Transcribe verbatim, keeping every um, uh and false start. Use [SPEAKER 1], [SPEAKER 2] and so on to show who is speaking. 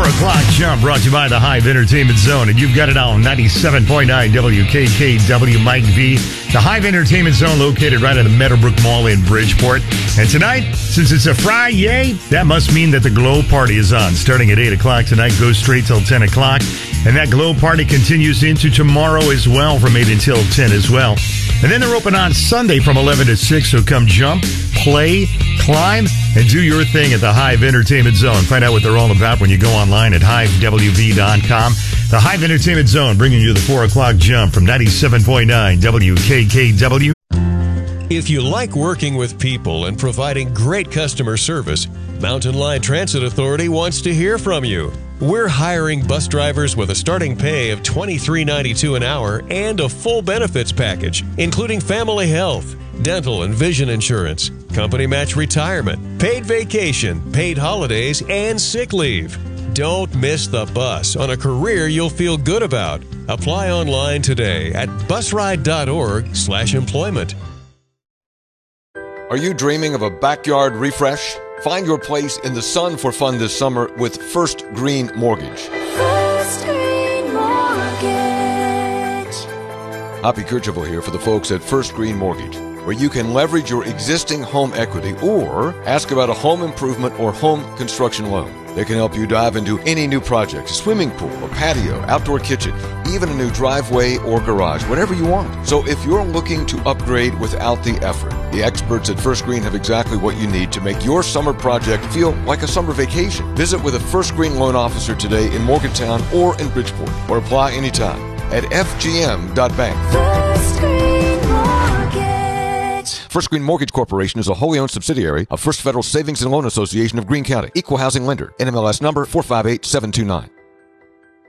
[SPEAKER 1] o'clock jump brought to you by the Hive Entertainment Zone. And you've got it on ninety-seven point nine W K K W, Mike V. The Hive Entertainment Zone located right at the Meadowbrook Mall in Bridgeport. And tonight, since it's a Friday, that must mean that the Glow Party is on. Starting at eight o'clock tonight, goes straight till ten o'clock. And that Glow Party continues into tomorrow as well from eight until ten as well. And then they're open on Sunday from eleven to six, so come jump, play, climb, and do your thing at the Hive Entertainment Zone. Find out what they're all about when you go online at hive w v dot com. The Hive Entertainment Zone bringing you the four o'clock jump from ninety-seven point nine W K K W.
[SPEAKER 2] If you like working with people and providing great customer service, Mountain Line Transit Authority wants to hear from you. We're hiring bus drivers with a starting pay of twenty-three ninety-two an hour and a full benefits package, including family health, dental and vision insurance, company match retirement, paid vacation, paid holidays, and sick leave. Don't miss the bus on a career you'll feel good about. Apply online today at busride dot org slash employment.
[SPEAKER 3] Are you dreaming of a backyard refresh? Find your place in the sun for fun this summer with First Green Mortgage.
[SPEAKER 4] First Green Mortgage.
[SPEAKER 3] Hoppy Kercheval here for the folks at First Green Mortgage, where you can leverage your existing home equity or ask about a home improvement or home construction loan. They can help you dive into any new project, a swimming pool, a patio, outdoor kitchen, even a new driveway or garage, whatever you want. So if you're looking to upgrade without the effort, the experts at First Green have exactly what you need to make your summer project feel like a summer vacation. Visit with a First Green loan officer today in Morgantown or in Bridgeport, or apply anytime at f g m dot bank.
[SPEAKER 4] First Green Mortgage.
[SPEAKER 3] First Green Mortgage Corporation is a wholly owned subsidiary of First Federal Savings and Loan Association of Greene County. Equal housing lender. N M L S number four five eight seven two nine.